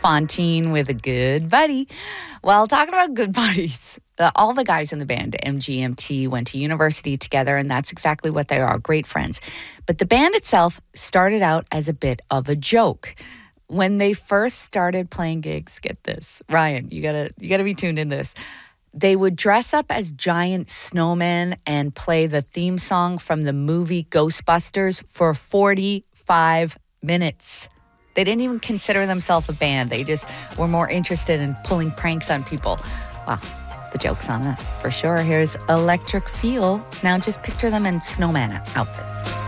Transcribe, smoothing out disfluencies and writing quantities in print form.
Fontaine with a good buddy. Well, talking about good buddies, all the guys in the band, MGMT, went to university together, and that's exactly what they are, great friends. But the band itself started out as a bit of a joke. When they first started playing gigs, get this, Ryan, you gotta be tuned in this. They would dress up as giant snowmen and play the theme song from the movie Ghostbusters for 45 minutes. They didn't even consider themselves a band. They just were more interested in pulling pranks on people. Well, the joke's on us, for sure. Here's Electric Feel. Now just picture them in snowman outfits.